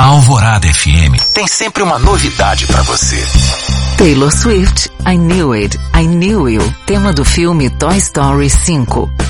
Alvorada FM tem sempre uma novidade pra você. Taylor Swift, I Knew It, I Knew You, tema do filme Toy Story 5.